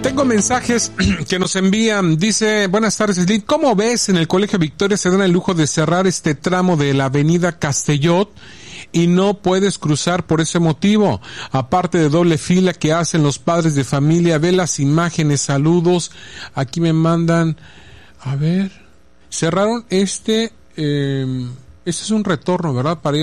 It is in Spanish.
Tengo mensajes que nos envían. Dice, buenas tardes, Slip. ¿Cómo ves? En el Colegio Victoria se dan el lujo de cerrar este tramo de la avenida Castellot y no puedes cruzar por ese motivo. Aparte de doble fila que hacen los padres de familia. Ve las imágenes, saludos. Aquí me mandan, a ver, cerraron este es un retorno, ¿verdad? Para ir